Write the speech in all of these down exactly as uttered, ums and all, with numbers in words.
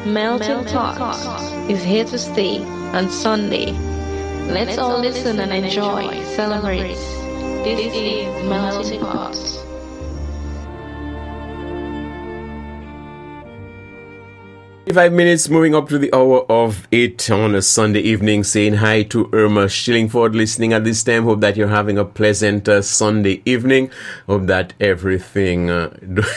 Melting Pot is here to stay on Sunday. Let's all listen and enjoy, celebrate. This is Melting Pot. Five minutes moving up to the hour of eight on a Sunday evening, saying hi to Irma Shillingford listening at this time. Hope that you're having a pleasant uh, Sunday evening. Hope that everything uh,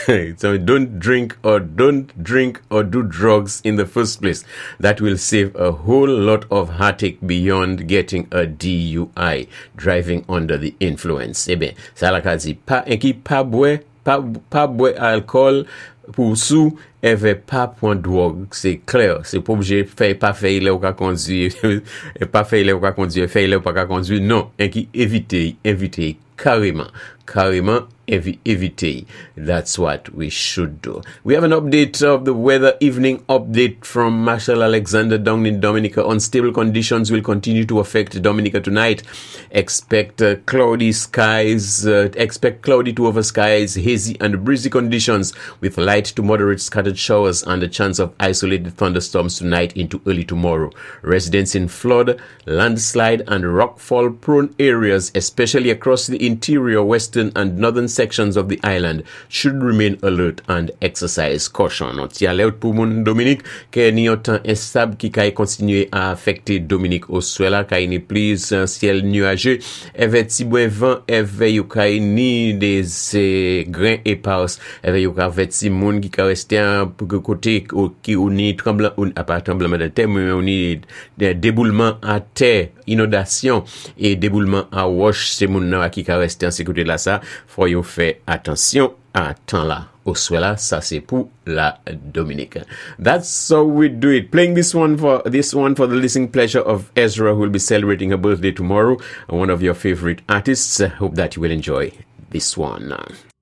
so don't drink or don't drink or do drugs in the first place. That will save a whole lot of heartache beyond getting a D U I, driving under the influence. Eh bien, ça la kazi pa enki pa boire pa pa boire alcool pour sous Eve pas point drogue, c'est clair. C'est pas obligé faire pas faire il ou ka conduire, pas faire il ou ka conduire, faire il ou pas ka conduire. Non, et qui éviter, éviter carrément, carrément évi- éviter. That's what we should do. We have an update of the weather, evening update from Marshall Alexander down in Dominica. Unstable conditions will continue to affect Dominica tonight. Expect uh, cloudy skies, uh, expect cloudy to over skies, hazy and breezy conditions with light to moderate scattered showers and a chance of isolated thunderstorms tonight into early tomorrow. Residents in flood, landslide and rockfall prone areas, especially across the interior, western and northern sections of the island, should remain alert and exercise caution. On t'y alerte pour mon Dominique, que ni un temps instable qui caille continuer à affecter Dominique au soir, caille ni plis, un ciel nuageux, avec ti bon vent, avec you caille ni des euh, grains épars, avec you avec ti moun qui ka rester un côté qui ou ni tremblement ou pas tremblement de terre, mais on ni déboulement à terre, inondation et déboulement à wash, c'est moun nan qui ka rester en sécurité là ça, faut yo faire attention à temps là. Au soir là, ça c'est pour la Dominique. That's how we do it. Playing this one for this one for the listening pleasure of Ezra, who will be celebrating her birthday tomorrow. One of your favorite artists. Hope that you will enjoy this one.